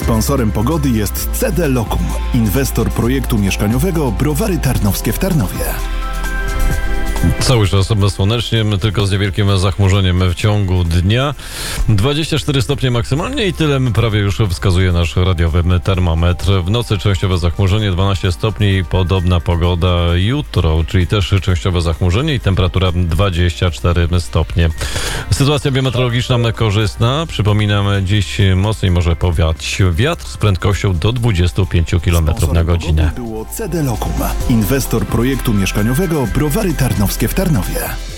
Sponsorem pogody jest CD Locum, inwestor projektu mieszkaniowego Browary Tarnowskie w Tarnowie. Cały czas bezsłonecznie, tylko z niewielkim zachmurzeniem w ciągu dnia. 24 stopnie maksymalnie i tyle prawie już wskazuje nasz radiowy termometr. W nocy częściowe zachmurzenie 12 stopni i podobna pogoda jutro, czyli też częściowe zachmurzenie i temperatura 24 stopnie. Sytuacja biometeorologiczna korzystna. Przypominam, dziś mocniej może powiać wiatr z prędkością do 25 km na godzinę. Było CD Locum, inwestor projektu mieszkaniowego Browary Tarnowskie w Tarnowie.